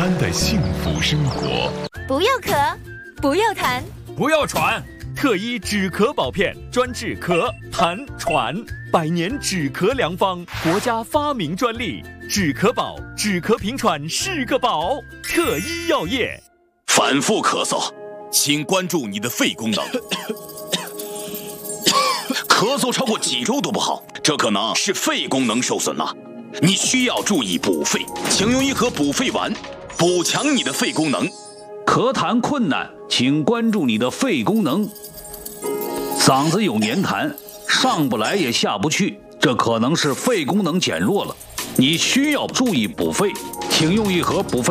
餐的幸福生活。 不要咳，不要痰， 不要喘。特一止咳宝片，专治咳、痰、喘，100年止咳良方，国家发明专利。止咳宝，止咳平喘是个宝。特一药业。 反复咳嗽，请关注你的肺功能。咳嗽超过几周都不好，这可能是肺功能受损了。你需要注意补肺，请用一盒补肺丸，补强你的肺功能。 咳痰困难，请关注你的肺功能。嗓子有黏痰，上不来也下不去，这可能是肺功能减弱了。你需要注意补肺，请用一盒补肺